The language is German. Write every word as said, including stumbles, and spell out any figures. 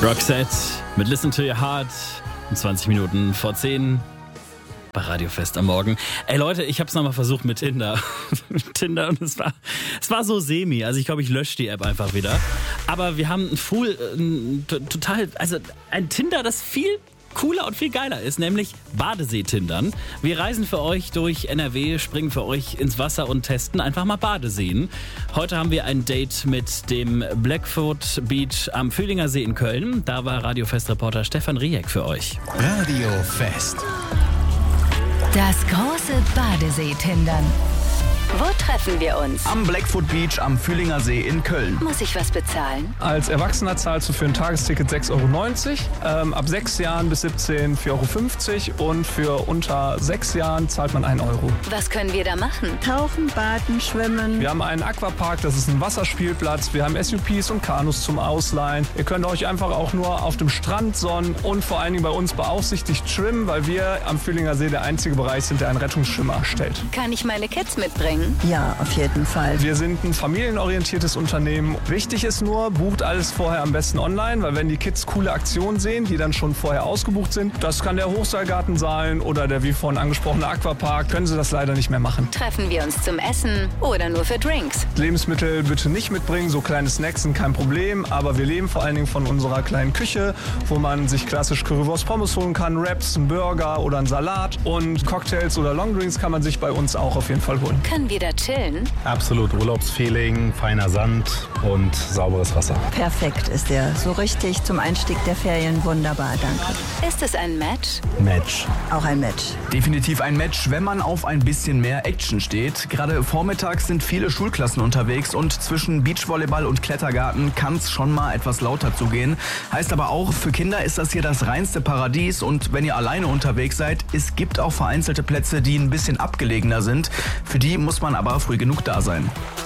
Roxette mit Listen to Your Heart um zwanzig Minuten vor zehn bei Radio Fest am Morgen. Ey Leute, ich hab's nochmal versucht mit Tinder. Tinder und es war, es war so semi. Also ich glaube, ich lösche die App einfach wieder. Aber wir haben ein Full, ein, total, also ein Tinder, das viel cooler und viel geiler ist, nämlich Badesee-Tindern. Wir reisen für euch durch N R W, springen für euch ins Wasser und testen einfach mal Badeseen. Heute haben wir ein Date mit dem Blackfoot Beach am Fühlinger See in Köln. Da war Radio Fest-Reporter Stefan Rieck für euch. Radio Fest. Das große Badesee-Tindern. Wo treffen wir uns? Am Blackfoot Beach am Fühlinger See in Köln. Muss ich was bezahlen? Als Erwachsener zahlst du für ein Tagesticket sechs Euro neunzig, ähm, ab sechs Jahren bis siebzehn vier Euro fünfzig und für unter sechs Jahren zahlt man einen Euro. Was können wir da machen? Tauchen, baden, schwimmen. Wir haben einen Aquapark, das ist ein Wasserspielplatz. Wir haben S U Ps und Kanus zum Ausleihen. Ihr könnt euch einfach auch nur auf dem Strand sonnen und vor allen Dingen bei uns beaufsichtigt schwimmen, weil wir am Fühlinger See der einzige Bereich sind, der einen Rettungsschwimmer stellt. Kann ich meine Kids mitbringen? Ja, auf jeden Fall. Wir sind ein familienorientiertes Unternehmen. Wichtig ist nur, bucht alles vorher am besten online, weil wenn die Kids coole Aktionen sehen, die dann schon vorher ausgebucht sind, das kann der Hochseilgarten sein oder der wie vorhin angesprochene Aquapark, können sie das leider nicht mehr machen. Treffen wir uns zum Essen oder nur für Drinks? Lebensmittel bitte nicht mitbringen, so kleine Snacks sind kein Problem, aber wir leben vor allen Dingen von unserer kleinen Küche, wo man sich klassisch Currywurst Pommes holen kann, Wraps, einen Burger oder einen Salat und Cocktails oder Longdrinks kann man sich bei uns auch auf jeden Fall holen. Können wir da chillen? Absolut Urlaubsfeeling, feiner Sand und sauberes Wasser. Perfekt ist der. So richtig zum Einstieg der Ferien wunderbar, danke. Ist es ein Match? Match. Auch ein Match. Definitiv ein Match, wenn man auf ein bisschen mehr Action steht. Gerade vormittags sind viele Schulklassen unterwegs und zwischen Beachvolleyball und Klettergarten kann es schon mal etwas lauter zugehen. Heißt aber auch, für Kinder ist das hier das reinste Paradies und wenn ihr alleine unterwegs seid, es gibt auch vereinzelte Plätze, die ein bisschen abgelegener sind. Für die muss man aber früh genug da sein.